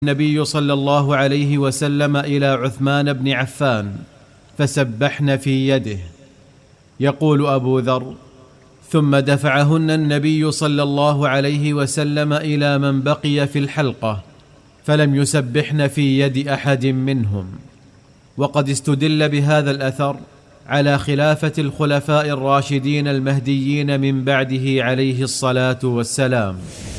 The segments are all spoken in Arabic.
النبي صلى الله عليه وسلم إلى عثمان بن عفان فسبحن في يده. يقول أبو ذر: ثم دفعهن النبي صلى الله عليه وسلم إلى من بقي في الحلقة فلم يسبحن في يد أحد منهم. وقد استدل بهذا الأثر على خلافة الخلفاء الراشدين المهديين من بعده عليه الصلاة والسلام.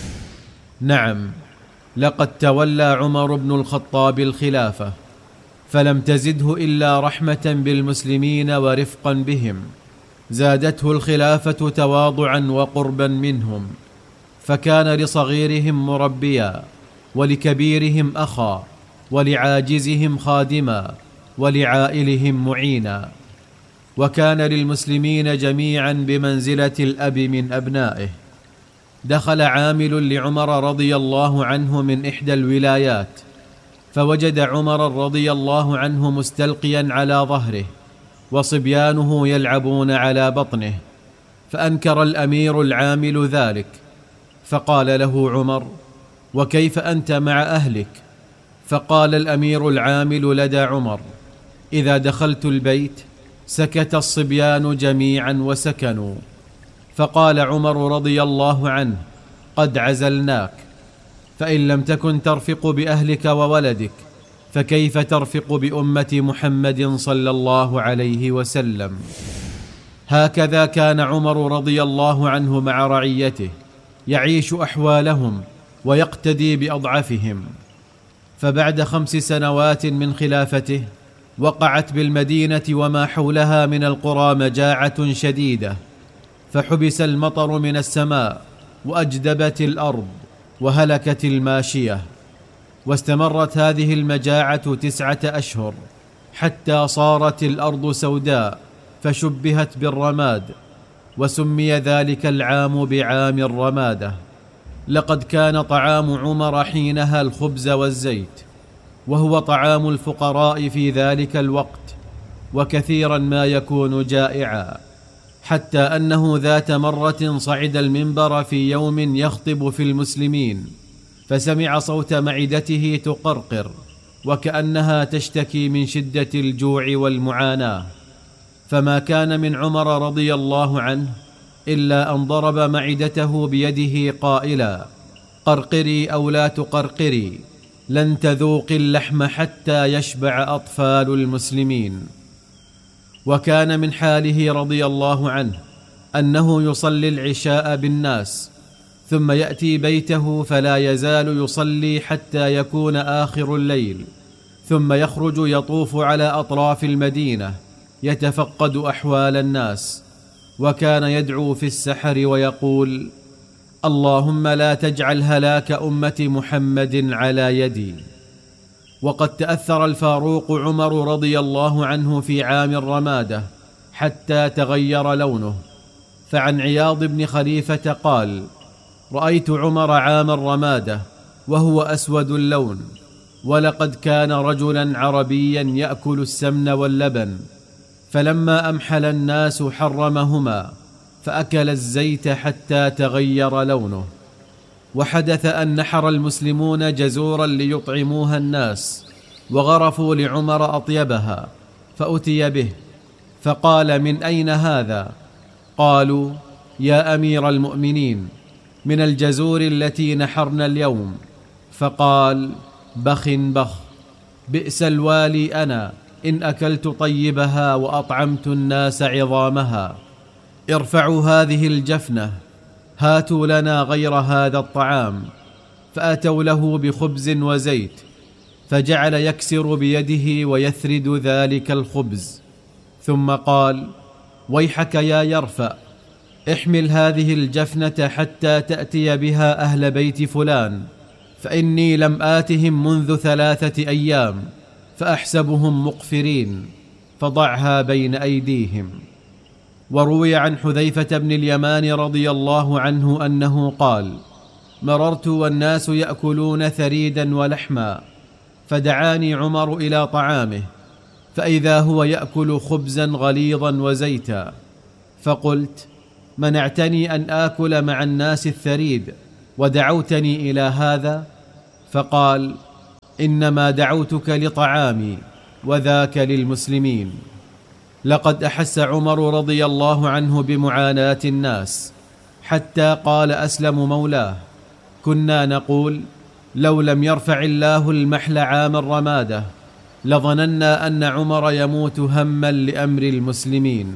نعم، لقد تولى عمر بن الخطاب الخلافة فلم تزده إلا رحمة بالمسلمين ورفقا بهم، زادته الخلافة تواضعا وقربا منهم، فكان لصغيرهم مربيا، ولكبيرهم أخا، ولعاجزهم خادما، ولعائلهم معينا، وكان للمسلمين جميعا بمنزلة الأب من أبنائه. دخل عامل لعمر رضي الله عنه من إحدى الولايات فوجد عمر رضي الله عنه مستلقيا على ظهره وصبيانه يلعبون على بطنه، فأنكر الأمير العامل ذلك، فقال له عمر: وكيف أنت مع أهلك؟ فقال الأمير العامل لدى عمر: إذا دخلت البيت سكت الصبيان جميعا وسكنوا. فقال عمر رضي الله عنه: قد عزلناك، فإن لم تكن ترفق بأهلك وولدك فكيف ترفق بأمة محمد صلى الله عليه وسلم؟ هكذا كان عمر رضي الله عنه مع رعيته، يعيش أحوالهم ويقتدي بأضعفهم. فبعد 5 سنوات من خلافته وقعت بالمدينة وما حولها من القرى مجاعة شديدة، فحبس المطر من السماء وأجدبت الأرض وهلكت الماشية، واستمرت هذه المجاعة 9 أشهر حتى صارت الأرض سوداء فشبهت بالرماد، وسمي ذلك العام بعام الرمادة. لقد كان طعام عمر حينها الخبز والزيت، وهو طعام الفقراء في ذلك الوقت، وكثيرا ما يكون جائعا، حتى أنه ذات مرة صعد المنبر في يوم يخطب في المسلمين فسمع صوت معدته تقرقر وكأنها تشتكي من شدة الجوع والمعاناة، فما كان من عمر رضي الله عنه إلا أن ضرب معدته بيده قائلا: قرقري أو لا تقرقري، لن تذوقي اللحم حتى يشبع أطفال المسلمين. وكان من حاله رضي الله عنه أنه يصلي العشاء بالناس ثم يأتي بيته فلا يزال يصلي حتى يكون آخر الليل، ثم يخرج يطوف على أطراف المدينة يتفقد أحوال الناس، وكان يدعو في السحر ويقول: اللهم لا تجعل هلاك أمة محمد على يدي. وقد تأثر الفاروق عمر رضي الله عنه في عام الرمادة حتى تغير لونه، فعن عياض بن خليفة قال: رأيت عمر عام الرمادة وهو أسود اللون، ولقد كان رجلا عربيا يأكل السمن واللبن، فلما أمحل الناس حرمهما فأكل الزيت حتى تغير لونه. وحدث أن نحر المسلمون جزورا ليطعموها الناس، وغرفوا لعمر أطيبها، فأتي به فقال: من أين هذا؟ قالوا: يا أمير المؤمنين، من الجزور التي نحرنا اليوم. فقال: بخ بخ، بئس الوالي أنا إن أكلت طيبها وأطعمت الناس عظامها. ارفعوا هذه الجفنة، هاتوا لنا غير هذا الطعام. فأتوا له بخبز وزيت، فجعل يكسر بيده ويثرد ذلك الخبز، ثم قال: ويحك يا يرفأ، احمل هذه الجفنة حتى تأتي بها أهل بيت فلان، فإني لم آتهم منذ 3 أيام فأحسبهم مقفرين، فضعها بين أيديهم. وروي عن حذيفة بن اليمان رضي الله عنه أنه قال: مررت والناس يأكلون ثريدا ولحما، فدعاني عمر إلى طعامه، فإذا هو يأكل خبزا غليظا وزيتا، فقلت: منعتني أن آكل مع الناس الثريد ودعوتني إلى هذا؟ فقال: إنما دعوتك لطعامي وذاك للمسلمين. لقد أحس عمر رضي الله عنه بمعاناة الناس، حتى قال أسلم مولاه: كنا نقول لو لم يرفع الله المحل عام الرمادة لظننا أن عمر يموت هما لأمر المسلمين.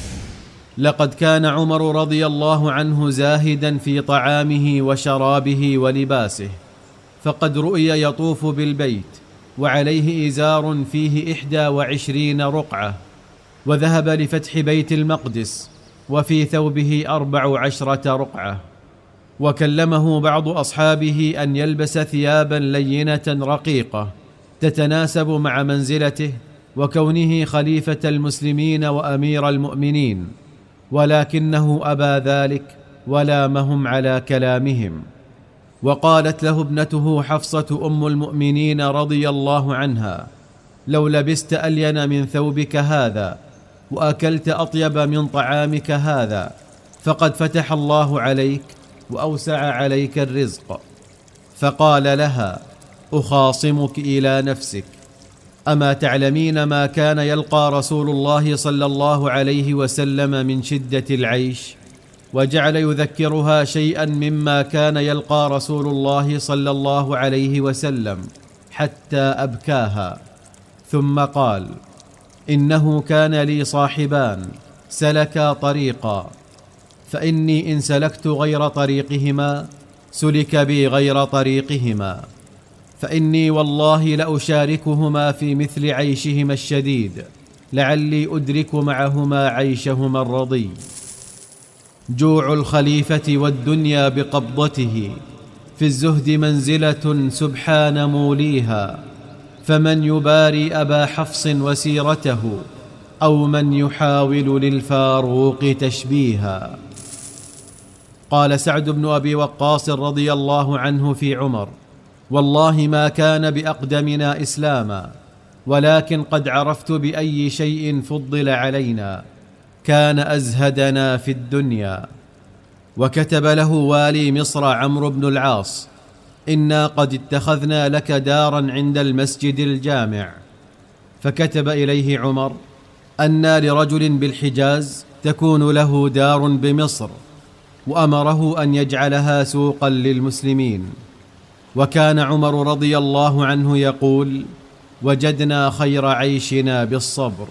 لقد كان عمر رضي الله عنه زاهدا في طعامه وشرابه ولباسه، فقد رؤي يطوف بالبيت وعليه إزار فيه 21 رقعة، وذهب لفتح بيت المقدس وفي ثوبه 14 رقعة. وكلمه بعض أصحابه أن يلبس ثيابا لينة رقيقة تتناسب مع منزلته وكونه خليفة المسلمين وأمير المؤمنين، ولكنه أبى ذلك ولامهم على كلامهم. وقالت له ابنته حفصة أم المؤمنين رضي الله عنها: لو لبست ألين من ثوبك هذا وأكلت أطيب من طعامك هذا فقد فتح الله عليك وأوسع عليك الرزق. فقال لها: أخاصمك إلى نفسك، أما تعلمين ما كان يلقى رسول الله صلى الله عليه وسلم من شدة العيش؟ وجعل يذكرها شيئا مما كان يلقى رسول الله صلى الله عليه وسلم حتى أبكاها، ثم قال: إنه كان لي صاحبان سلكا طريقا، فإني إن سلكت غير طريقهما سلك بي غير طريقهما، فإني والله لأشاركهما في مثل عيشهما الشديد لعلي أدرك معهما عيشهما الرضي. جوع الخليفة والدنيا بقبضته، في الزهد منزلة سبحان موليها، فمن يباري أبا حفص وسيرته أو من يحاول للفاروق تشبيها. قال سعد بن أبي وقاص رضي الله عنه في عمر: والله ما كان بأقدمنا إسلاما، ولكن قد عرفت بأي شيء فضل علينا، كان أزهدنا في الدنيا. وكتب له والي مصر عمرو بن العاص: إنا قد اتخذنا لك دارا عند المسجد الجامع. فكتب إليه عمر: أن لرجل بالحجاز تكون له دار بمصر، وأمره أن يجعلها سوقا للمسلمين. وكان عمر رضي الله عنه يقول: وجدنا خير عيشنا بالصبر.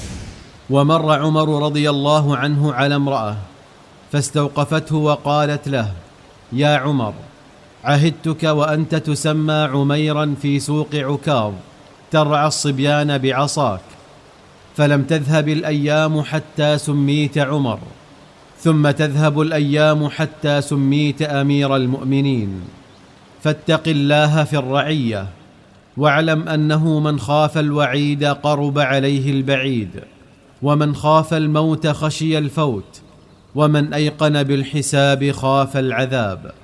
ومر عمر رضي الله عنه على امرأة فاستوقفته وقالت له: يا عمر، عهدتك وأنت تسمى عميرا في سوق عكاظ ترعى الصبيان بعصاك، فلم تذهب الأيام حتى سميت عمر، ثم تذهب الأيام حتى سميت أمير المؤمنين. فاتق الله في الرعية، واعلم أنه من خاف الوعيد قرب عليه البعيد، ومن خاف الموت خشي الفوت، ومن أيقن بالحساب خاف العذاب.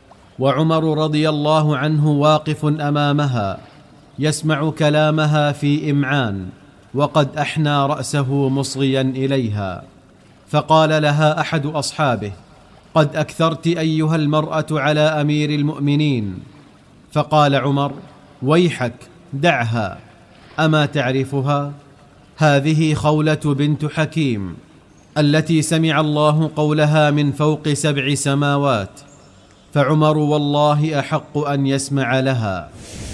وعمر رضي الله عنه واقف أمامها يسمع كلامها في إمعان، وقد أحنى رأسه مصغيا إليها. فقال لها أحد أصحابه: قد أكثرت أيها المرأة على أمير المؤمنين. فقال عمر: ويحك، دعها، أما تعرفها؟ هذه خولة بنت حكيم التي سمع الله قولها من فوق 7 سماوات، فعمر والله أحق أن يسمع لها.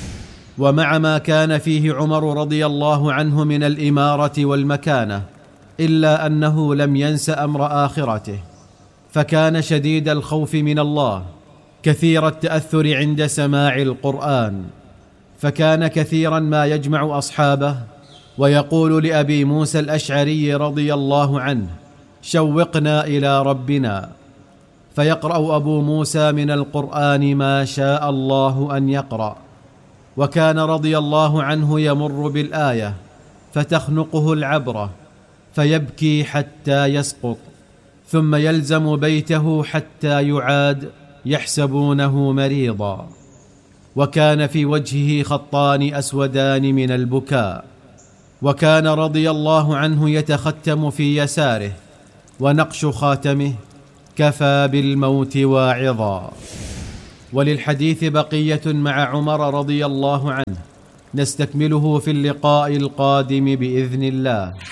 ومع ما كان فيه عمر رضي الله عنه من الإمارة والمكانة، إلا أنه لم ينس أمر آخرته، فكان شديد الخوف من الله، كثير التأثر عند سماع القرآن، فكان كثيرا ما يجمع أصحابه ويقول لأبي موسى الأشعري رضي الله عنه: شوقنا إلى ربنا، فيقرأ أبو موسى من القرآن ما شاء الله أن يقرأ. وكان رضي الله عنه يمر بالآية فتخنقه العبرة فيبكي حتى يسقط، ثم يلزم بيته حتى يعاد يحسبونه مريضا، وكان في وجهه خطان أسودان من البكاء. وكان رضي الله عنه يتختم في يساره، ونقش خاتمه: كفى بالموت واعظا. وللحديث بقية مع عمر رضي الله عنه، نستكمله في اللقاء القادم بإذن الله.